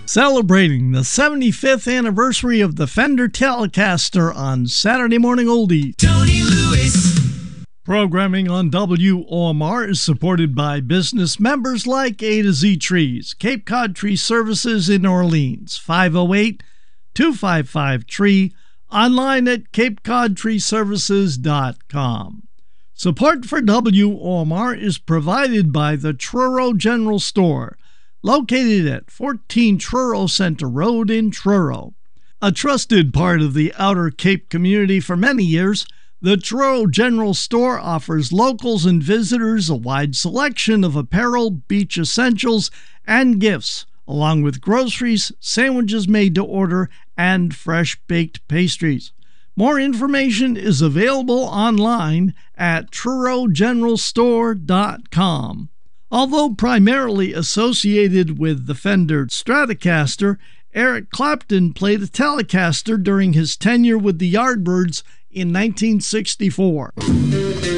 Celebrating the 75th anniversary of the Fender Telecaster on Saturday Morning Oldie. Tony Lewis. Programming on WOMR is supported by business members like A to Z Trees, Cape Cod Tree Services in Orleans, 508-255-TREE, online at capecodtreeservices.com. Support for WOMR is provided by the Truro General Store, located at 14 Truro Center Road in Truro. A trusted part of the Outer Cape community for many years, the Truro General Store offers locals and visitors a wide selection of apparel, beach essentials, and gifts, along with groceries, sandwiches made to order, and fresh-baked pastries. More information is available online at trurogeneralstore.com. Although primarily associated with the Fender Stratocaster, Eric Clapton played a Telecaster during his tenure with the Yardbirds in 1964.